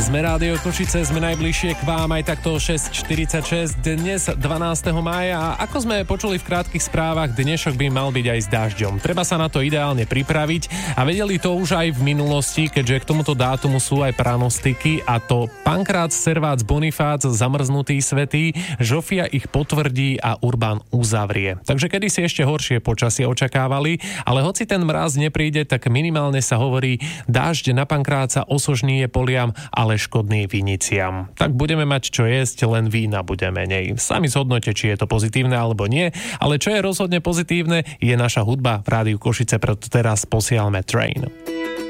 Sme Rádio Košice, sme najbližšie k vám aj takto 6.46 dnes 12. mája a ako sme počuli v krátkych správach, dnešok by mal byť aj s dažďom. Treba sa na to ideálne pripraviť a vedeli to už aj v minulosti, keďže k tomuto dátumu sú aj pranostiky a to Pankrác, Servác, Bonifác, zamrznutý svätý, Žofia ich potvrdí a Urbán uzavrie. Takže kedy si ešte horšie počasie očakávali, ale hoci ten mráz nepríde, tak minimálne sa hovorí dážď na Pankráca osožný je poliam, ale škodný viniciam. Tak budeme mať čo jesť, len vína bude menej. Sami zhodnote, či je to pozitívne alebo nie, ale čo je rozhodne pozitívne, je naša hudba v Rádiu Košice, preto teraz posielame Train.